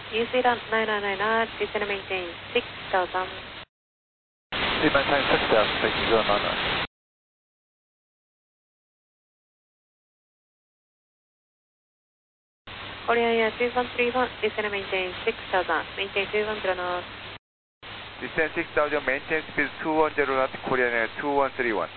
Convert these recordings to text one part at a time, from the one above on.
New Zealand 999, descend and maintain 6000. Maintain 6000, taking 099. Korean Air 2131, descend and maintain 6000, maintain 210 knots. Descend 6000, maintain speed 210 knots, Korean Air 2131.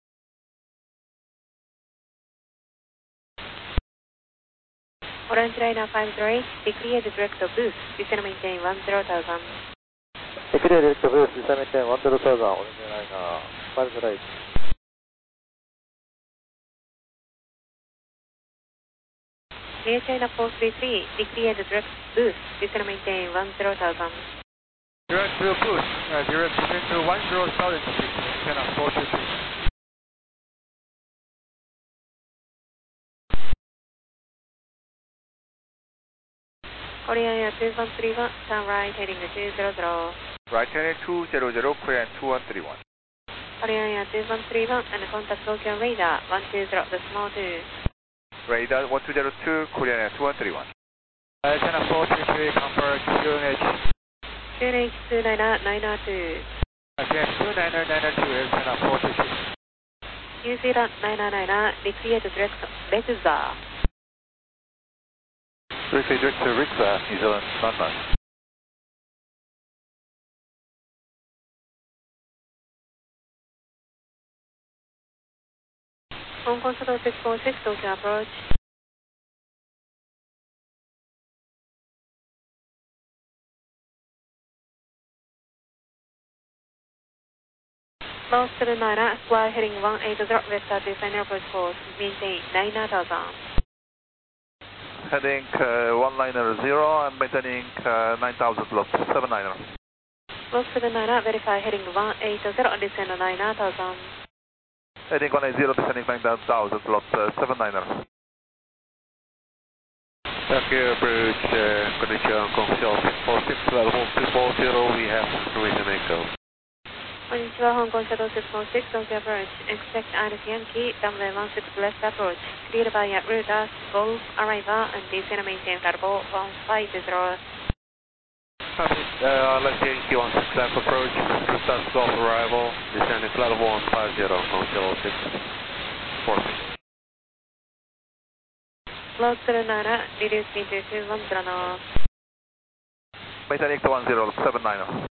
Orange Liner 508, declare the direct boost, descend and maintain 10,000. Declare direct boost, descend and maintain 10,000, Orange Liner 508. Air China 433, declare the direct boost, descend and maintain 10,000. Direct boost, direct descend to 10,000 feet, China 433. Korean Air 2131, turn right heading 200. Right heading 200, Korean 2131. Korean Air 2131 and contact Tokyo radar 120 decimal 2. Radar 1202, Korean Air 2131. China 433, convert QNH. QNH 29992. QNH 29992, China 433. New Zealand 999, declare the direct Rexar. Direct to Rexar, New Zealand 99. Hong Kong Shuttle 646, Tokyo approach. Lost to the Niner, fly heading 180, vector to final approach course, maintain 9000. Heading 190, I'm maintaining 9000 lost, 79er. Lost to the Niner, verify heading 180, descend 9000. Heading 180, descending 9000 lost, 79er. Tokyo approach, condition Hong Kong Shell 646, level 240, we have information echo. Konnichiwa, Hong Kong Shuttle 646, Tokyo approach. Expect Iris Yankee, runway 16 left approach. Cleared by Route Golf, arrival, and descend and maintain level 150. Copy, left Yankee 16 left approach, Route Golf arrival, descending level 150, Hong Kong Shuttle 646. Lost to the Niner, reduce speed to 210 knots. Maintaining 210, 79er.